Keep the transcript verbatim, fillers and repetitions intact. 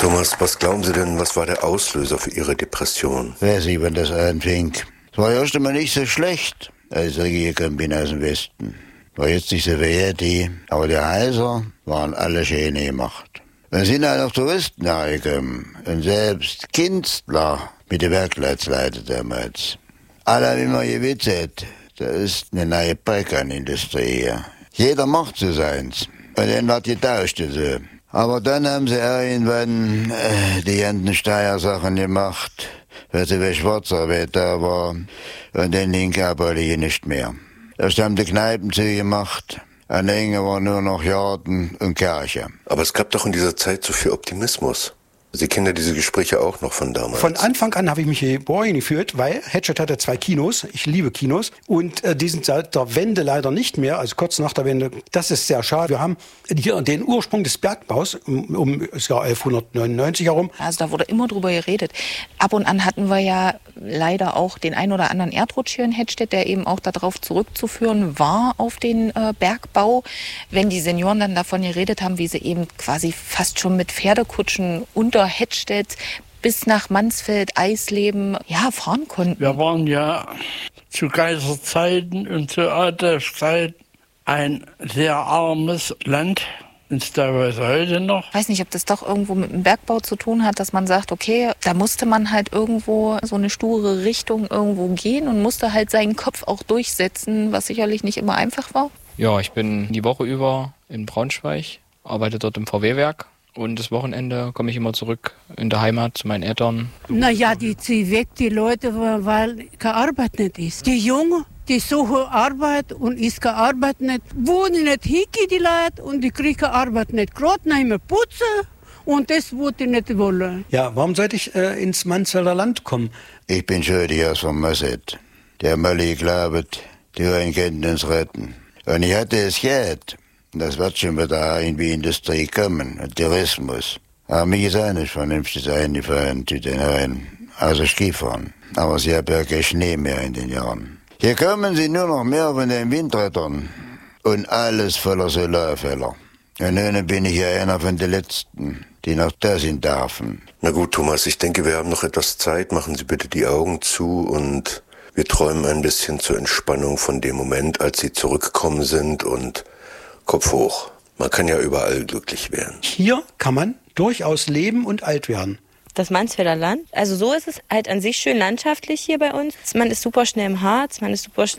Thomas, was glauben Sie denn, was war der Auslöser für Ihre Depression? Weiß ich, wann das anfing. Es war erst einmal nicht so schlecht, als ich gekommen bin aus dem Westen. War jetzt nicht so wie die, aber die Häuser waren alle schön gemacht. Dann sind auch noch Touristen hergekommen und selbst Künstler mit den Werkleitsleuten damals. Alle haben immer gewitzelt, da ist eine neue Balkanindustrie hier. Jeder macht so seins. Und dann hat getauscht so. Aber dann haben sie irgendwann äh, die ganzen Steuersachen gemacht, weil sie wie Schwarzarbeit da war. Und dann ging aber die nicht mehr. Erst haben die Kneipen zugemacht. An der Enge waren nur noch Garten und Kirche. Aber es gab doch in dieser Zeit so viel Optimismus. Sie kennen ja diese Gespräche auch noch von damals. Von Anfang an habe ich mich hier geboren gefühlt, weil Hetschet hatte zwei Kinos. Ich liebe Kinos. Und äh, die sind seit der Wende leider nicht mehr, also kurz nach der Wende. Das ist sehr schade. Wir haben hier den Ursprung des Bergbaus um, um das Jahr elfhundertneunundneunzig herum. Also da wurde immer drüber geredet. Ab und an hatten wir ja leider auch den ein oder anderen Erdrutsch hier in Hettstedt, der eben auch darauf zurückzuführen war, auf den äh, Bergbau. Wenn die Senioren dann davon geredet haben, wie sie eben quasi fast schon mit Pferdekutschen unter Hettstedt bis nach Mansfeld, Eisleben, ja, fahren konnten. Wir waren ja zu Kaiserzeiten und zu Adolfszeiten ein sehr armes Land. Ist teilweise heute noch. Ich weiß nicht, ob das doch irgendwo mit dem Bergbau zu tun hat, dass man sagt, okay, da musste man halt irgendwo so eine sture Richtung irgendwo gehen und musste halt seinen Kopf auch durchsetzen, was sicherlich nicht immer einfach war. Ja, ich bin die Woche über in Braunschweig, arbeite dort im V W-Werk. Und das Wochenende komme ich immer zurück in der Heimat zu meinen Eltern. Naja, die ziehen weg, die Leute, weil keine Arbeit nicht ist. Die Jungen, die suchen Arbeit und ist keine Arbeit nicht. Wohnen nicht hier, die Leute, und die kriegen Arbeit nicht. Gerade nicht mehr putzen und das wollte ich nicht wollen. Ja, warum sollte ich äh, ins Mansfelder Land kommen? Ich bin schuldig aus vom Mosset. Der Molly glaubt, die wollen können uns retten. Und ich hatte es Geld. Das wird schon wieder irgendwie Industrie kommen und Tourismus. Aber mir ist auch nicht vernünftig eingefallen zu den Herren, also Skifahren. Aber sie haben ja keinen Schnee mehr in den Jahren. Hier kommen sie nur noch mehr von den Windrädern und alles voller Solarfälle. Und nun bin ich ja einer von den Letzten, die noch da sind dürfen. Na gut, Thomas, ich denke, wir haben noch etwas Zeit. Machen Sie bitte die Augen zu und wir träumen ein bisschen zur Entspannung von dem Moment, als Sie zurückgekommen sind und Kopf hoch. Man kann ja überall glücklich werden. Hier kann man durchaus leben und alt werden. Das Mansfelder Land, also so ist es halt an sich schön landschaftlich hier bei uns. Man ist super schnell im Harz, man ist super schnell